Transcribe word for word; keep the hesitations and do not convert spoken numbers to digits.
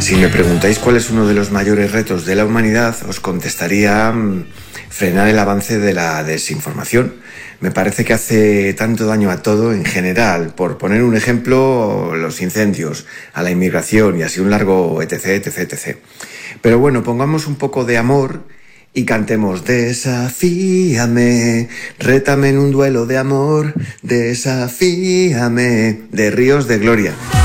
Si me preguntáis cuál es uno de los mayores retos de la humanidad, os contestaría mmm, frenar el avance de la desinformación. Me parece que hace tanto daño a todo en general. Por poner un ejemplo, los incendios, a la inmigración y así un largo etc, etc, etcétera. Pero bueno, pongamos un poco de amor y cantemos: desafíame, rétame en un duelo de amor, desafíame, de Ríos de Gloria.